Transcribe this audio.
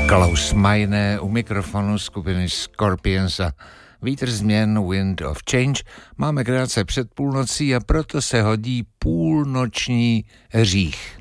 Klaus Meine u mikrofonu skupiny Scorpions a Vítr změn, Wind of Change. Máme krátce před půlnocí a proto se hodí půlnoční hřích.